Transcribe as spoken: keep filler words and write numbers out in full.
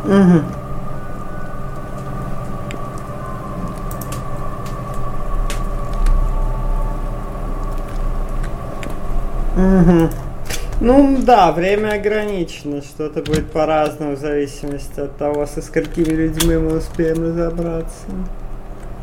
Угу. Угу. Ну да, время ограничено, что-то будет по-разному в зависимости от того, со сколькими людьми мы успеем разобраться.